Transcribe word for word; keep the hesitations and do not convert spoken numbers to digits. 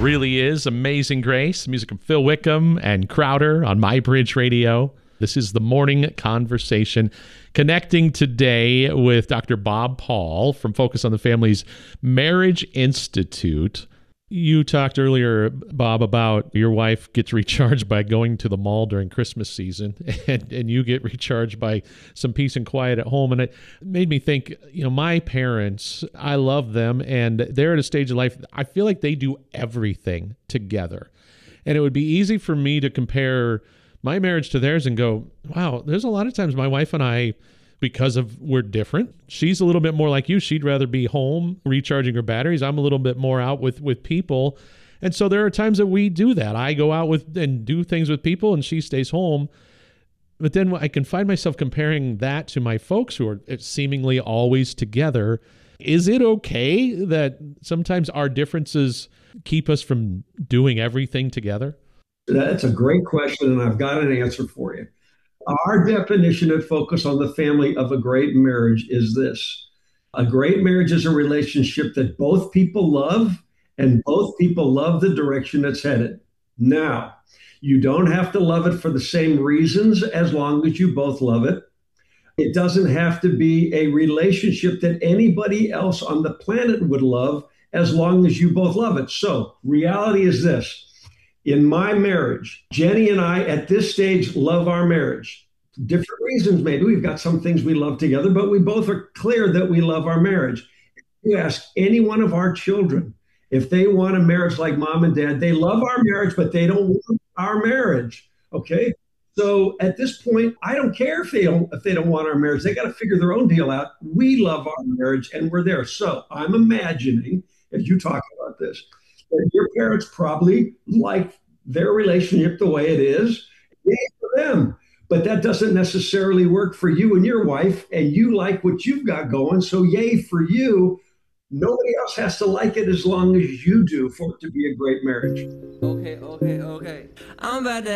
really is Amazing Grace, music of Phil Wickham and Crowder on MyBridge Radio. This is the Morning Conversation, connecting today with Doctor Bob Paul from Focus on the Family's Marriage Institute. You talked earlier, Bob, about your wife gets recharged by going to the mall during Christmas season, and, and you get recharged by some peace and quiet at home. And it made me think, you know, my parents, I love them, and they're at a stage of life, I feel like they do everything together. And it would be easy for me to compare my marriage to theirs and go, wow, there's a lot of times my wife and I, because of we're different. She's a little bit more like you. She'd rather be home recharging her batteries. I'm a little bit more out with, with people. And so there are times that we do that. I go out with and do things with people and she stays home. But then I can find myself comparing that to my folks who are seemingly always together. Is it okay that sometimes our differences keep us from doing everything together? That's a great question, and I've got an answer for you. Our definition at Focus on the Family of a great marriage is this. A great marriage is a relationship that both people love and both people love the direction it's headed. Now, you don't have to love it for the same reasons as long as you both love it. It doesn't have to be a relationship that anybody else on the planet would love as long as you both love it. So, reality is this. In my marriage, Jenny and I at this stage love our marriage. Different reasons, maybe. We've got some things we love together, but we both are clear that we love our marriage. If you ask any one of our children if they want a marriage like mom and dad, they love our marriage, but they don't want our marriage. Okay? So at this point, I don't care if they don't if they don't want our marriage. They got to figure their own deal out. We love our marriage and we're there. So I'm imagining, as you talk about this, that your parents probably like their relationship the way it is. Yay for them. But that doesn't necessarily work for you and your wife, and you like what you've got going. So yay for you. Nobody else has to like it as long as you do for it to be a great marriage. Okay, okay, okay. I'm about to